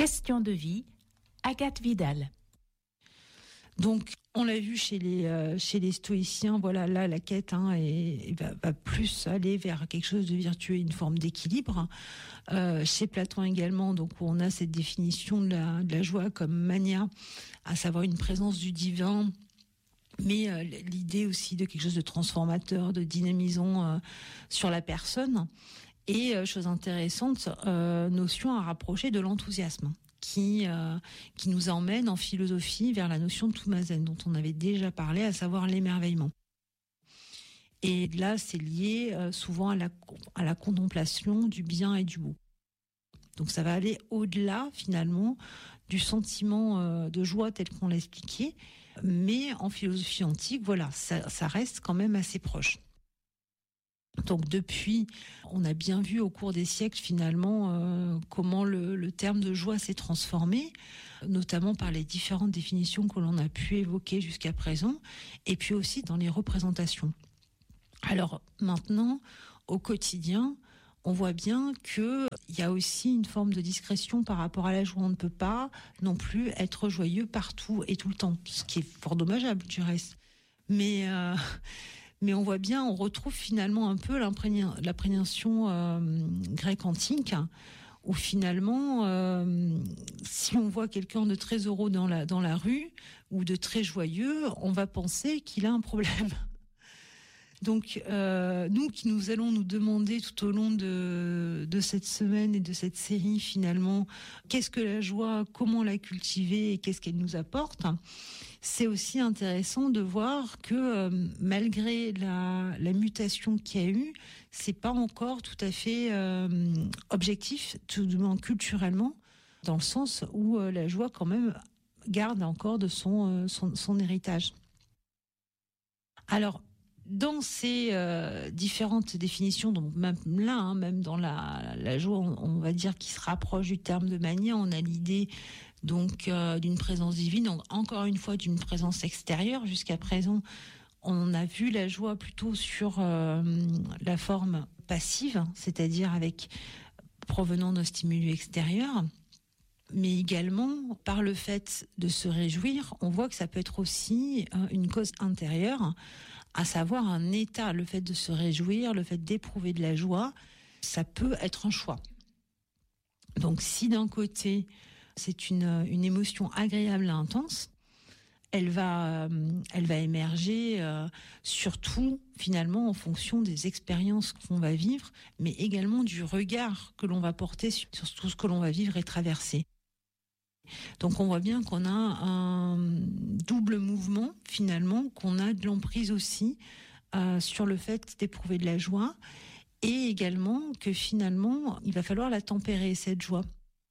Question de vie, Agathe Vidal. Donc, on l'a vu chez les stoïciens, voilà, là, la quête va plus aller vers quelque chose de vertueux, une forme d'équilibre. Chez Platon également, donc où on a cette définition de la joie comme mania, à savoir une présence du divin, mais l'idée aussi de quelque chose de transformateur, de dynamisant sur la personne. Et chose intéressante, notion à rapprocher de l'enthousiasme, qui nous emmène en philosophie vers la notion de Tumazen, dont on avait déjà parlé, à savoir l'émerveillement. Et là, c'est lié souvent à la contemplation du bien et du beau. Donc ça va aller au-delà, finalement, du sentiment de joie tel qu'on l'a expliqué, mais en philosophie antique, voilà, ça reste quand même assez proche. Donc depuis, on a bien vu au cours des siècles finalement comment le terme de joie s'est transformé, notamment par les différentes définitions que l'on a pu évoquer jusqu'à présent, et puis aussi dans les représentations. Alors maintenant, au quotidien, on voit bien qu'il y a aussi une forme de discrétion par rapport à la joie. On ne peut pas non plus être joyeux partout et tout le temps, ce qui est fort dommageable du reste. Mais on voit bien, on retrouve finalement un peu l'imprégnation grecque antique, où finalement, si on voit quelqu'un de très heureux dans la rue, ou de très joyeux, on va penser qu'il a un problème. Donc, nous allons nous demander tout au long de cette semaine et de cette série, finalement, qu'est-ce que la joie, comment la cultiver et qu'est-ce qu'elle nous apporte. C'est aussi intéressant de voir que malgré la mutation qu'il y a eu, c'est pas encore tout à fait objectif, tout du moins culturellement, dans le sens où la joie quand même garde encore de son héritage. Alors, dans ces différentes définitions, donc même là, même dans la joie, on va dire qui se rapproche du terme de mania, on a l'idée donc d'une présence divine, donc encore une fois d'une présence extérieure. Jusqu'à présent, on a vu la joie plutôt sur la forme passive, c'est-à-dire provenant d'un stimulus extérieur. Mais également, par le fait de se réjouir, on voit que ça peut être aussi une cause intérieure, à savoir un état. Le fait de se réjouir, le fait d'éprouver de la joie, ça peut être un choix. Donc si d'un côté, c'est une émotion agréable et intense, elle va émerger surtout finalement en fonction des expériences qu'on va vivre, mais également du regard que l'on va porter sur tout ce que l'on va vivre et traverser. Donc on voit bien qu'on a un double mouvement finalement, qu'on a de l'emprise aussi sur le fait d'éprouver de la joie, et également que finalement il va falloir la tempérer, cette joie.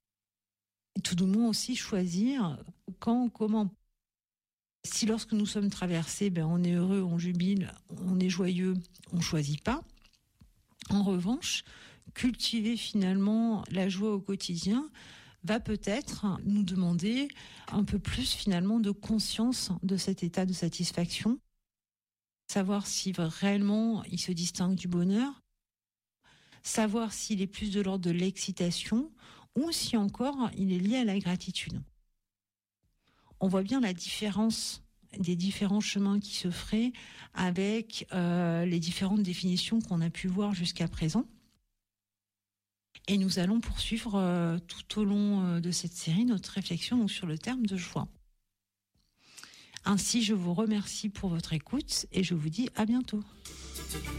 Et tout doucement aussi choisir quand, comment. Si lorsque nous sommes traversés, on est heureux, on jubile, on est joyeux, on choisit pas. En revanche, cultiver finalement la joie au quotidien va peut-être nous demander un peu plus finalement de conscience de cet état de satisfaction, savoir si réellement il se distingue du bonheur, savoir s'il est plus de l'ordre de l'excitation ou si encore il est lié à la gratitude. On voit bien la différence des différents chemins qui se feraient avec les différentes définitions qu'on a pu voir jusqu'à présent. Et nous allons poursuivre tout au long de cette série notre réflexion donc, sur le terme de joie. Ainsi, je vous remercie pour votre écoute et je vous dis à bientôt.